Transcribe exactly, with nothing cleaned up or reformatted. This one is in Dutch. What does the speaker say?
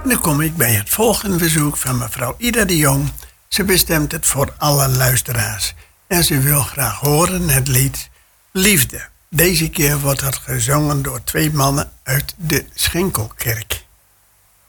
Dan kom ik bij het volgende verzoek van mevrouw Ida de Jong. Ze bestemt het voor alle luisteraars. En ze wil graag horen het lied Liefde. Deze keer wordt het gezongen door twee mannen uit de Schenkelkerk.